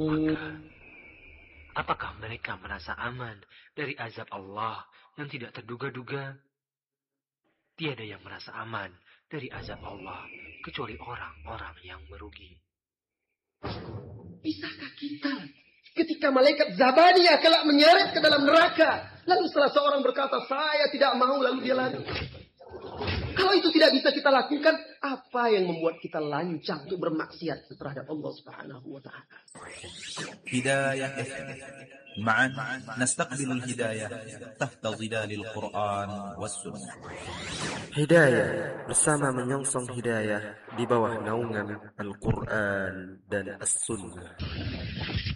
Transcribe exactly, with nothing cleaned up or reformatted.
Maka, apakah mereka merasa aman dari azab Allah yang tidak terduga-duga? Tiada yang merasa aman dari azab Allah kecuali orang-orang yang merugi. Bisakah kita ketika malaikat Zabaniyah kelak menyeret ke dalam neraka, lalu salah seorang berkata, saya tidak mau, lalu dia lari? Kalau itu tidak bisa kita lakukan, apa yang membuat kita lancang untuk bermaksiat terhadap Allah Subhanahu wa taala? Hidayah معا نستقبل الهداية تحت ظلال القرآن والسنة. Hidayah bersama menyongsong hidayah di bawah naungan Al-Quran dan As-Sunnah.